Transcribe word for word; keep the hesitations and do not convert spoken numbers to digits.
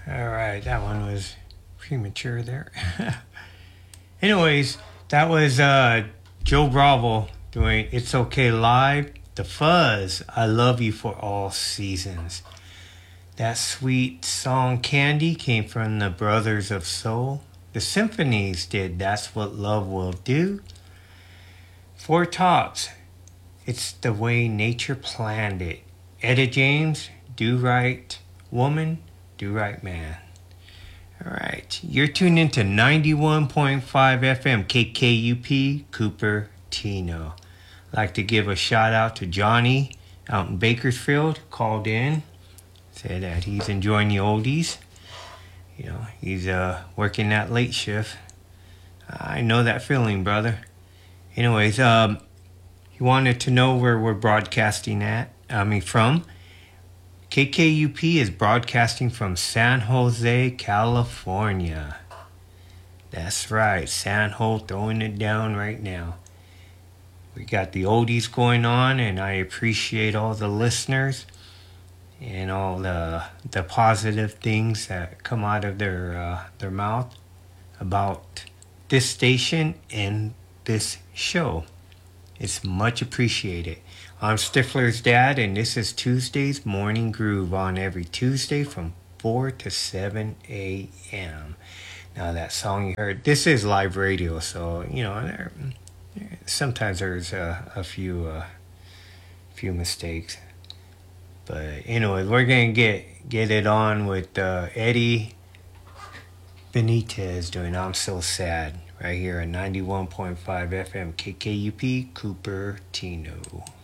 All right, that one was premature there. Anyways, that was uh, Joe Bravo doing It's Okay Live. The Fuzz, I Love You for All Seasons. That sweet song Candy came from the Brothers of Soul. The Symphonies did That's What Love Will Do. Four Tops, It's the Way Nature Planned It. Etta James, Do Right Woman, Do Right Man. All right, you're tuned into ninety-one point five F M K K U P Cupertino. I'd like to give a shout out to Johnny out in Bakersfield, called in, said that he's enjoying the oldies. You know, he's uh, working that late shift. I know that feeling, brother. Anyways, um, he wanted to know where we're broadcasting at. I mean, from. K K U P is broadcasting from San Jose, California. That's right, San Jose throwing it down right now. We got the oldies going on, and I appreciate all the listeners and all the the positive things that come out of their uh, their mouth about this station and this show. It's much appreciated. I'm Stifler's dad, and this is Tuesday's Morning Groove on every Tuesday from four to seven a.m. Now, that song you heard, this is live radio, so, you know, there, sometimes there's a, a few uh, few mistakes. But anyway, we're going to get get it on with uh, Eddie Benitez doing I'm So Sad right here at ninety-one point five F M K K U P Cupertino.